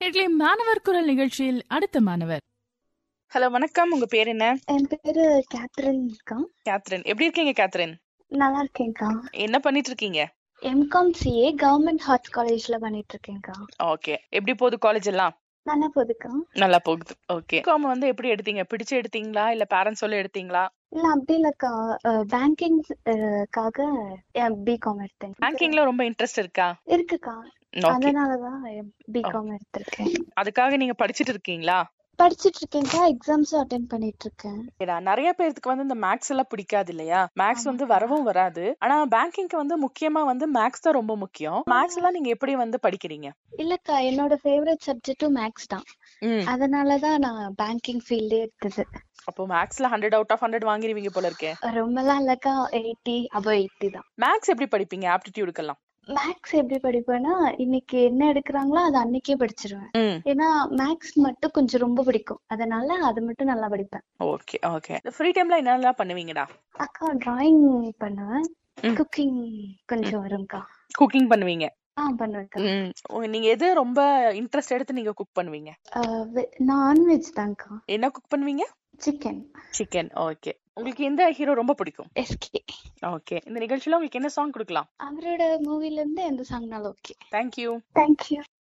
நேயர்களே, மாணவர் குரல் நிகழ்ச்சியில் அடுத்த மாணவர். ஹலோ, வணக்கம். உங்க பேர் என்ன? என் பேரு கேத்ரின்க்கா. கேத்ரின், எப்படி இருக்கீங்க கேத்ரின்? நல்லா இருக்கேன்க்கா. என்ன பண்ணிட்டு இருக்கீங்க? எம்காம் சிஏ கவர்மெண்ட் ஆர்ட்ஸ் காலேஜ்ல பண்ணிட்டு இருக்கேன்க்கா. ஓகே, எப்படி போகுது காலேஜ் எல்லாம்? நல்லா போகுதுக்கா. நல்லா போகுது. ஓகே, காம் வந்து எப்படி எடுத்தீங்க? பிடிச்சு எடுத்தீங்களா இல்ல பேரண்ட்ஸ் சொல்ல எடுத்தீங்களா? இல்ல அப்படி இல்லக்கா, பேங்கிங் காக பிகாம் எடுத்தேன். பேங்கிங்ல ரொம்ப இன்ட்ரெஸ்ட் இருக்கா? இருக்குக்கா, ஓகே, அதனாலதான் பிகாம் எடுத்திருக்கேன். அதுக்காக நீங்க படிச்சிட்டு இருக்கீங்களா? படிச்சிட்டு இருக்கேன்க்கா, எக்ஸாம்ஸும் அட்டென்ட் பண்ணிட்டு இருக்கேன். ஏடா, நிறைய பேருக்கு வந்து இந்த மேக்ஸ் எல்லாம் பிடிக்காது இல்லையா? மேக்ஸ் வந்து வரவும் வராது. ஆனா பேங்கிங்க்கு வந்து முக்கியமா வந்து மேக்ஸ் தான் ரொம்ப முக்கியம். மேக்ஸ் எல்லாம் நீங்க எப்படி வந்து படிக்கிறீங்க? இல்லக்கா, என்னோட ஃபேவரட் சப்ஜெக்டும் மேக்ஸ் தான். ம், அதனாலதான் நான் பேங்கிங் ஃபீல்டே எடுத்தது. அப்போ மேக்ஸ்ல 100 அவுட் ஆஃப் 100 வாங்கிருவீங்க போல இருக்கே. ரொம்பலாம் இல்லக்கா, 80 above 80 தான். மேக்ஸ் எப்படி படிப்பீங்க ஆப்டிடியூடுக்கெல்லாம்? மேக்ஸ் எப்படி படிப்பேன்னா, இன்னைக்கு என்ன எடுக்கிறாங்களோ அது அன்னைக்கே படிச்சிருவேன். ம், ஏன்னா மேக்ஸ் மட்டும் கொஞ்சம் ரொம்ப பிடிக்கும், அதனால அது மட்டும் நல்லா படிப்பேன். Okay okay. ஃப்ரீ டைம்ல என்னெல்லாம் பண்ணுவீங்கடா? அக்கா, டிராயிங் பண்ணுவேன். ம். குக்கிங் கொஞ்சம் வரும்க்கா. குக்கிங் பண்ணுவீங்க? பண்ணுவேன்க்கா. நீங்க எது ரொம்ப இன்ட்ரெஸ்ட் எடுத்து நீங்க குக் பண்ணுவீங்க? நான்வெஜ் தான்க்கா. என்ன குக் பண்ணுவீங்க? சிக்கன். சிக்கன். ஓகே. உங்களுக்கு எந்த ஹீரோ ரொம்ப பிடிக்கும்? எஸ்கே. ஓகே, இந்த நிகழ்ச்சியில உங்களுக்கு என்ன சாங் கொடுக்கலாம்? அவரோட மூவில இருந்து எந்த சாங்னாலும் ஓகே. தேங்க்யூ. தேங்க்யூ.